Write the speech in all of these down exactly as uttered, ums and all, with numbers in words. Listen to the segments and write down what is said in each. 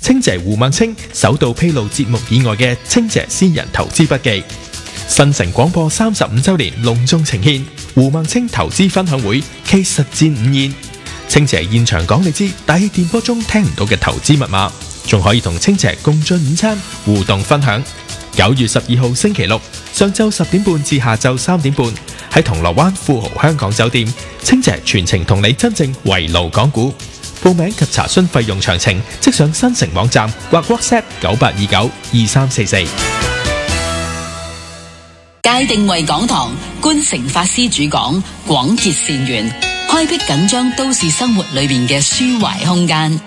清姐胡孟青首度披露節目以外嘅清姐私人投資筆記。新城廣播三十五周年隆重呈獻胡孟青投資分享會暨實戰午宴。清姐現場講你知大氣電波中聽唔到嘅投資密碼，仲可以同清姐共進午餐互動分享。九月十二號星期六上晝十點半至下晝三點半喺銅鑼灣富豪香港酒店，清姐全程同你真正圍爐講股。報名及查詢費用詳情，即上新城網站或 WhatsApp 九八二九二三四四。 界定為講堂，觀成法師主講，廣結善緣，開闢緊張都市生活裏面嘅抒懷空間。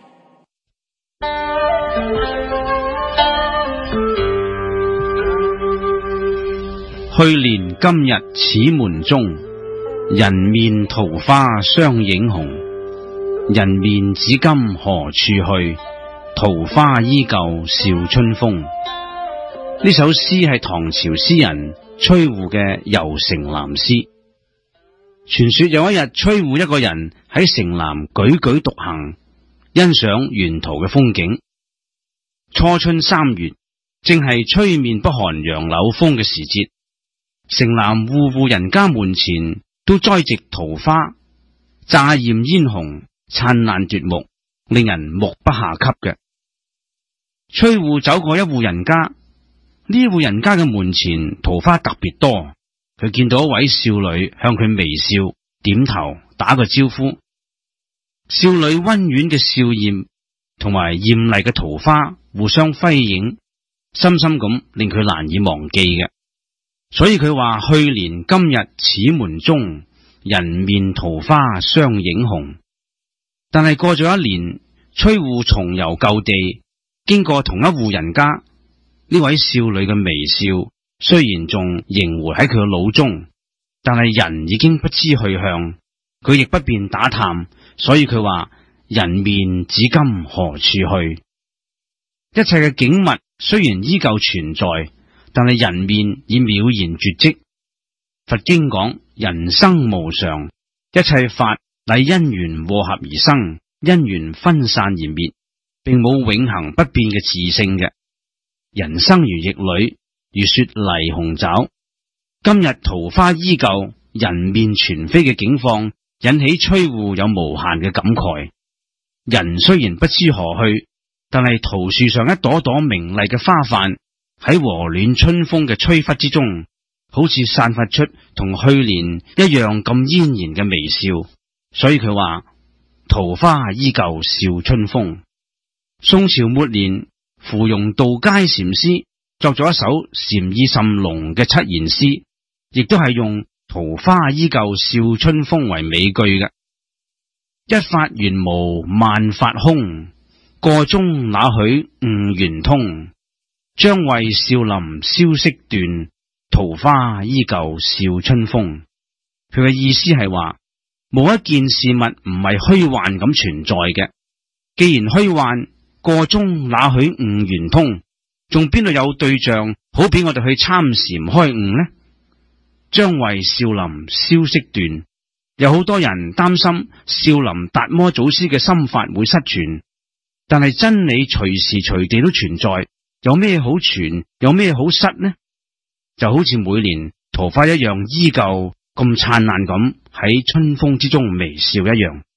去年今日此門中，人面桃花相映紅。人面只今何處去？桃花依舊笑春風。呢首詩係唐朝詩人崔護嘅《遊城南詩》。傳說有一日，崔護一個人喺城南踽踽獨行，欣賞沿途嘅風景。初春三月，正係吹面不寒楊柳風嘅時節，城南戶戶人家門前都栽植桃花，乍艷嫣紅，燦爛奪目，令人目不暇給嘅。崔護走過一戶人家，呢戶人家嘅門前桃花特別多，佢見到一位少女向佢微笑點頭打個招呼。少女溫婉嘅笑靨同埋艷麗嘅桃花互相輝映，深深咁令佢難以忘記嘅。所以佢話去年今日此門中，人面桃花相映紅。但係過咗一年，崔護重遊舊地，經過同一戶人家，呢位少女嘅微笑雖然仲縈回喺佢嘅腦中，但係人已經不知去向，佢亦不便打探，所以佢話人面只今何處去？一切嘅景物雖然依舊存在，但係人面已渺然絕跡。佛經講人生無常，一切法乃因緣和合而生，因緣分散而滅，並冇永恆不變嘅自性嘅。人生如逆旅，如雪泥鴻爪。今日桃花依舊，人面全非嘅境況，引起崔護有無限嘅感慨。人雖然不知何去，但係桃樹上一朵朵明麗嘅花瓣，喺和暖春風嘅吹拂之中，好似散發出同去年一樣咁嫣然嘅微笑。所以佢話桃花依舊笑春風。宋朝末年，芙蓉道佳禪師作咗一首禪意甚濃嘅七言詩，亦都係用桃花依舊笑春風為尾句嘅。一發圓無萬發空，個中那許悟圓通。將為少林消息斷，桃花依舊笑春風。佢嘅意思係話，冇一件事物唔係虛幻咁存在嘅。既然虛幻，個中那許悟圓通，仲邊度有對象好俾我哋去參禪開悟呢？將為少林消息斷，有好多人擔心少林達摩祖師嘅心法會失傳，但係真理隨時隨地都存在，有咩好傳，有咩好失呢？就好似每年桃花一樣，依舊咁燦爛咁喺春風之中微笑一樣。